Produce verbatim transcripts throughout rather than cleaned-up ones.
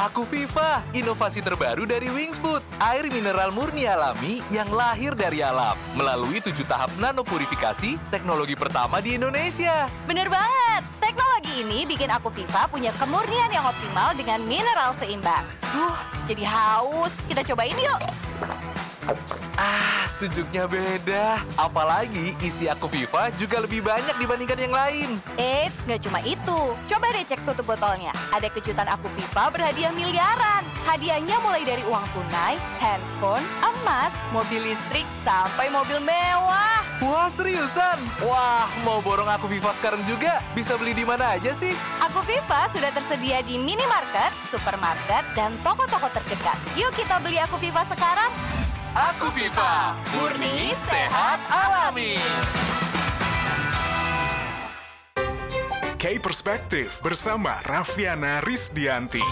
Aku Viva, inovasi terbaru dari Wings Food. Air mineral murni alami yang lahir dari alam. Melalui tujuh tahap nanopurifikasi, teknologi pertama di Indonesia. Bener banget! Teknologi ini bikin Aku Viva punya kemurnian yang optimal dengan mineral seimbang. Duh, jadi haus. Kita cobain yuk! Ah, sejuknya beda. Apalagi isi Aku Viva juga lebih banyak dibandingkan yang lain. Eits, nggak cuma itu. Coba deh cek tutup botolnya. Ada kejutan Aku Viva berhadiah miliaran. Hadiahnya mulai dari uang tunai, handphone, emas, mobil listrik, sampai mobil mewah. Wah, seriusan? Wah, mau borong Aku Viva sekarang juga? Bisa beli di mana aja sih? Aku Viva sudah tersedia di minimarket, supermarket, dan toko-toko terdekat. Yuk kita beli Aku Viva sekarang. Aku Viva, murni, sehat, alami. K-Perspektif bersama Raffiana Rizdianti.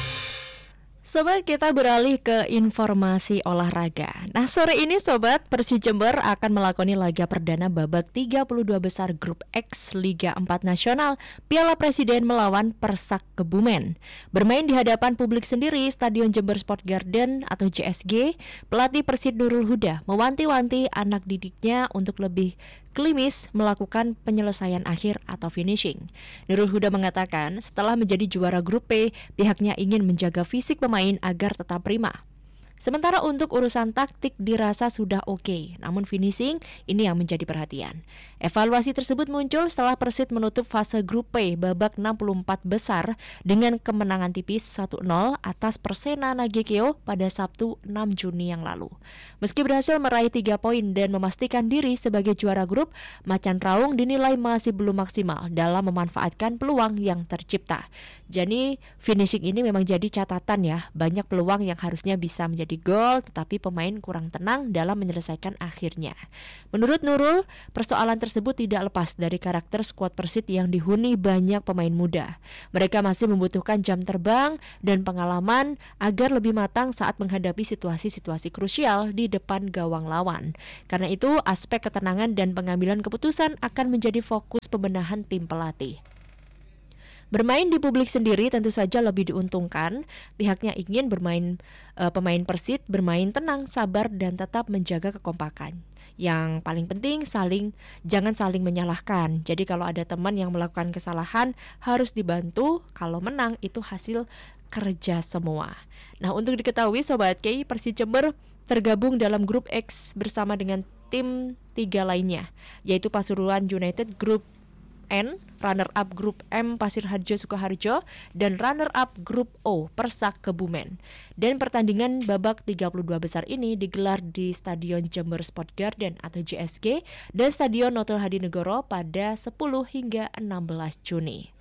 Sobat, kita beralih ke informasi olahraga. Nah, sore ini Sobat, Persi Jember akan melakoni laga perdana babak tiga puluh dua besar Grup X Liga empat Nasional Piala Presiden melawan Persak Kebumen. Bermain di hadapan publik sendiri Stadion Jember Sport Garden atau J S G, pelatih Persib Nurul Huda mewanti-wanti anak didiknya untuk lebih klimis melakukan penyelesaian akhir atau finishing. Nurul Huda mengatakan setelah menjadi juara Grup P, pihaknya ingin menjaga fisik pemain agar tetap prima. Sementara untuk urusan taktik dirasa sudah oke, namun finishing ini yang menjadi perhatian. Evaluasi tersebut muncul setelah Persib menutup fase Grup P babak enam puluh empat besar dengan kemenangan tipis satu nol atas Persena Nagekeo pada Sabtu enam Juni yang lalu. Meski berhasil meraih tiga poin dan memastikan diri sebagai juara grup, Macan Raung dinilai masih belum maksimal dalam memanfaatkan peluang yang tercipta. Jadi finishing ini memang jadi catatan ya, banyak peluang yang harusnya bisa menjadi di gol, tetapi pemain kurang tenang dalam menyelesaikan akhirnya. Menurut Nurul, persoalan tersebut tidak lepas dari karakter skuad Persib yang dihuni banyak pemain muda. Mereka masih membutuhkan jam terbang dan pengalaman agar lebih matang saat menghadapi situasi-situasi krusial di depan gawang lawan. Karena itu, aspek ketenangan dan pengambilan keputusan akan menjadi fokus pembenahan tim pelatih. Bermain di publik sendiri tentu saja lebih diuntungkan. Pihaknya ingin bermain e, pemain Persib bermain tenang, sabar dan tetap menjaga kekompakan. Yang paling penting saling jangan saling menyalahkan. Jadi kalau ada teman yang melakukan kesalahan harus dibantu. Kalau menang itu hasil kerja semua. Nah, untuk diketahui Sobat K, Persib Jember tergabung dalam Grup X bersama dengan tim tiga lainnya, yaitu Pasuruan United Grup N, runner-up Grup M Pasir Harjo Sukoharjo, dan runner-up Grup O Persak Kebumen. Dan pertandingan babak tiga puluh dua besar ini digelar di Stadion Jember Sport Garden atau J S G dan Stadion Noto Hadinegoro pada sepuluh hingga enam belas Juni.